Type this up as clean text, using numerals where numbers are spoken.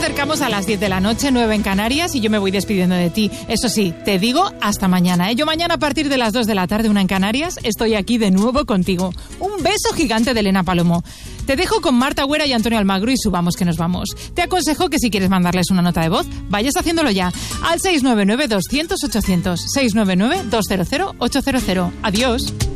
acercamos a las 10 de la noche, 9 en Canarias, y yo me voy despidiendo de ti. Eso sí, te digo hasta mañana, ¿eh? Yo mañana a partir de las 2 de la tarde, 1 en Canarias, estoy aquí de nuevo contigo. Un beso gigante de Elena Palomo. Te dejo con Marta Güera y Antonio Almagro y subamos que nos vamos. Te aconsejo que si quieres mandarles una nota de voz, vayas haciéndolo ya al 699-200-800, 699-200-800. Adiós.